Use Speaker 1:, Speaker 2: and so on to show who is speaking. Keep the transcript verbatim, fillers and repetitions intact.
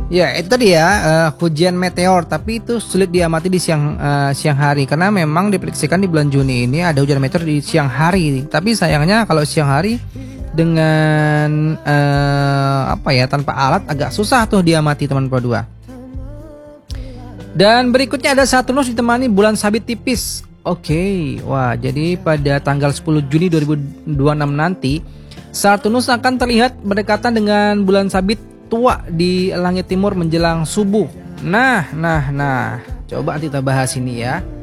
Speaker 1: Ya, itu tadi ya, eh, hujan meteor, tapi itu sulit diamati di siang eh, siang hari karena memang diprediksikan di bulan Juni ini ada hujan meteor di siang hari. Tapi sayangnya kalau siang hari dengan eh, apa ya tanpa alat agak susah tuh diamati teman berdua. Dan berikutnya ada Saturnus ditemani bulan sabit tipis. Oke, wah jadi pada tanggal sepuluh Juni dua ribu dua puluh enam nanti Saturnus akan terlihat berdekatan dengan bulan sabit tua di langit timur menjelang subuh. Nah, nah, nah, coba kita bahas ini ya.